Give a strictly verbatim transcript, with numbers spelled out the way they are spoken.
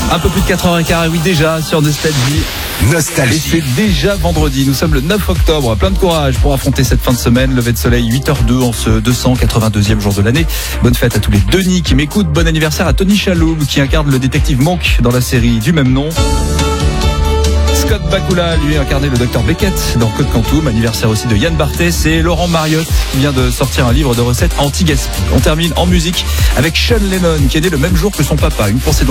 Un peu plus de quatre heures quinze, oui déjà, sur Nostalgie. Nostalgie. Et c'est déjà vendredi, nous sommes le neuf octobre, plein de courage pour affronter cette fin de semaine. Lever de soleil huit heures deux en ce deux cent quatre-vingt-deuxième jour de l'année. Bonne fête à tous les Denis qui m'écoutent, bon anniversaire à Tony Shalhoub qui incarne le détective Monk dans la série du même nom. Scott Bakula, lui, a incarné le docteur Beckett dans Code Quantum. Anniversaire aussi de Yann Barthès et Laurent Mariotte qui vient de sortir un livre de recettes anti-gaspi. On termine en musique avec Sean Lennon qui est né le même jour que son papa. Une pensée